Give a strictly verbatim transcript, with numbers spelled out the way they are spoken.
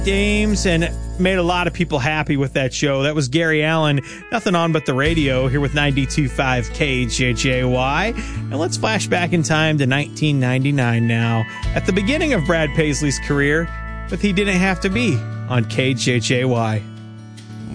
Games and made a lot of people happy with that show. That was Gary Allan, Nothing On But the Radio, here with ninety-two point five K J J Y. And let's flash back in time to nineteen ninety-nine now, at the beginning of Brad Paisley's career, but he didn't have to be on K J J Y.